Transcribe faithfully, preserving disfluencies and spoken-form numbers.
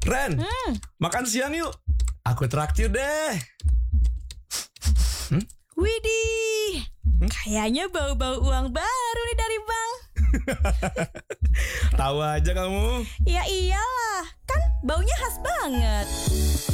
Ren, Hmm. makan siang yuk. Aku traktir deh. Hmm? Widih, hmm? Kayaknya bau-bau uang baru nih dari bank. Tahu aja kamu. Ya iyalah, kan baunya khas banget.